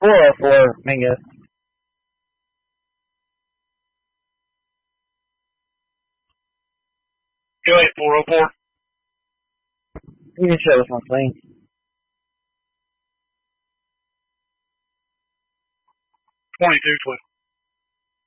404, Mingo. Go ahead, 404. You can show us one thing. 2212.